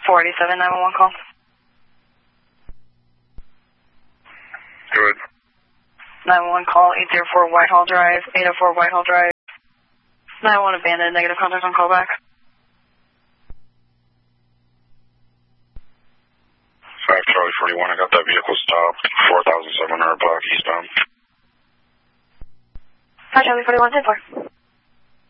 487 911 call. Good. 911 call 804 Whitehall Drive, 804 Whitehall Drive. 911 abandoned, negative contact on callback. 5 Charlie 41, I got that vehicle stopped, 4,700 block eastbound. 5 Charlie 41, 10-4.